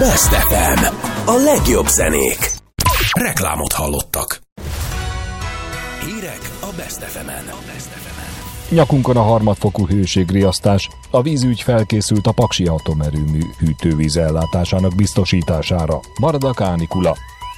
Best FM. A legjobb zenék. Reklámot hallottak. Hírek a Best FM-en. Nyakunkon a harmadfokú hőségriasztás. A vízügy felkészült a Paksi atomerőmű hűtővíz ellátásának biztosítására. Marad a kánikula.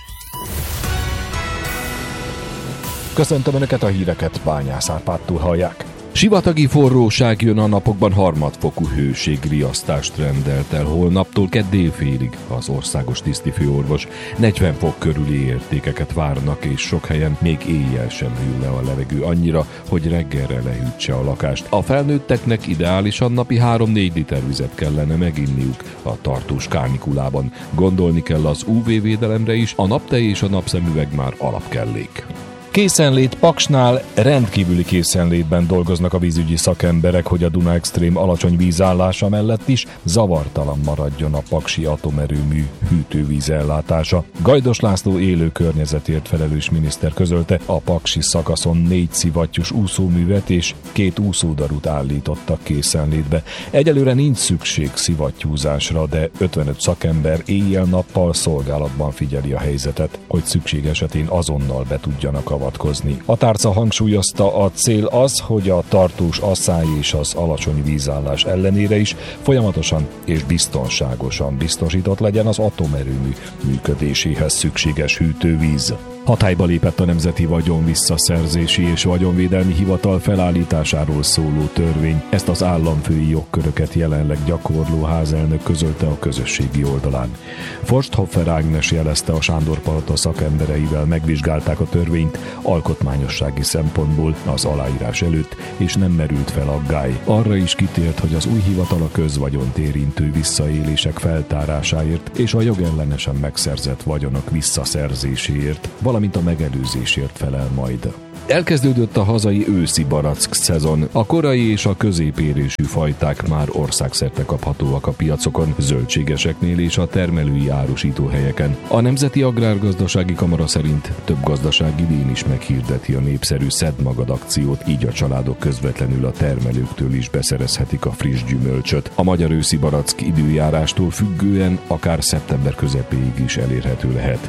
Köszöntöm Önöket, a híreket Bányász Árpádtól hallják. Sivatagi forróság jön, a napokban harmadfokú hőségriasztást rendelt el holnaptól kedd délfélig. Az országos tisztifőorvos 40 fok körüli értékeket várnak, és sok helyen még éjjel sem hűl le a levegő annyira, hogy reggelre lehűtse a lakást. A felnőtteknek ideálisan napi 3-4 liter vizet kellene meginniuk a tartós kánikulában. Gondolni kell az UV-védelemre is, a naptej és a napszemüveg már alapkellék. Készenlét Paksnál, rendkívüli készenlétben dolgoznak a vízügyi szakemberek, hogy a Duna Extrém alacsony vízállása mellett is zavartalan maradjon a Paksi atomerőmű hűtővíz ellátása. Gajdos László élő környezetért felelős miniszter közölte, a paksi szakaszon 4 szivattyús úszóművet és 2 úszódarut állítottak készenlétbe. Egyelőre nincs szükség szivattyúzásra, de 55 szakember éjjel-nappal szolgálatban figyeli a helyzetet, hogy szükség esetén azonnal be tudjanak avatkozni. A tárca hangsúlyozta, a cél az, hogy a tartós asszály és az alacsony vízállás ellenére is folyamatosan és biztonságosan biztosított legyen az atomerőmű működéséhez szükséges hűtővíz. Hatályba lépett a Nemzeti Vagyon Visszaszerzési és Vagyonvédelmi Hivatal felállításáról szóló törvény. Ezt az államfői jogköröket jelenleg gyakorló házelnök közölte a közösségi oldalán. Forsthoffer Ágnes jelezte, a Sándor-palota szakembereivel megvizsgálták a törvényt alkotmányossági szempontból az aláírás előtt, és nem merült fel aggály. Arra is kitért, hogy az új hivatal a közvagyont érintő visszaélések feltárásáért és a jogellenesen megszerzett vagyonok visszaszerzéséért, valamint a megelőzésért felel majd. Elkezdődött a hazai őszi barack szezon. A korai és a középérésű fajták már országszerte kaphatóak a piacokon, zöldségeseknél és a termelői árusítóhelyeken. A Nemzeti Agrárgazdasági Kamara szerint több gazdaság idén is meghirdeti a népszerű Szedd Magad akciót, így a családok közvetlenül a termelőktől is beszerezhetik a friss gyümölcsöt. A magyar őszi barack időjárástól függően akár szeptember közepéig is elérhető lehet.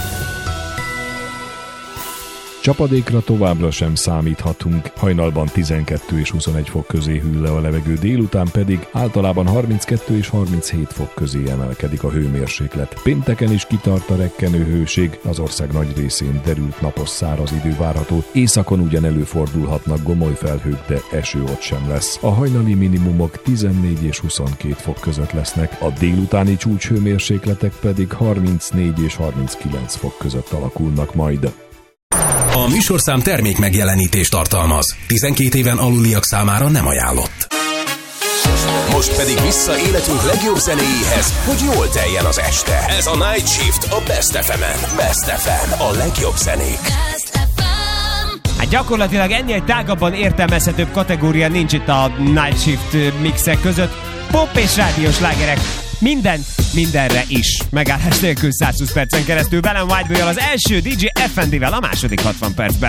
Csapadékra továbbra sem számíthatunk, hajnalban 12 és 21 fok közé hűl le a levegő, délután pedig általában 32 és 37 fok közé emelkedik a hőmérséklet. Pénteken is kitart a rekkenő hőség, az ország nagy részén derült napos száraz idő várható, északon ugyan előfordulhatnak gomoly felhők, de eső ott sem lesz. A hajnali minimumok 14 és 22 fok között lesznek, a délutáni csúcshőmérsékletek pedig 34 és 39 fok között alakulnak majd. A műsorszám termék megjelenítést tartalmaz. 12 éven aluliak számára nem ajánlott. Most pedig vissza életünk legjobb zenéjéhez, hogy jól teljen az este. Ez a Night Shift a Best FM-en. Best FM, a legjobb zenék. Hát gyakorlatilag ennél tágabban értelmezhetőbb kategória nincs itt a Night Shift mixek között. Pop és rádiós slágerek. Mindent, mindenre is. Megállás nélkül 120 percen keresztül velem Whiteboy-al az első DJ FND-vel a második 60 percben.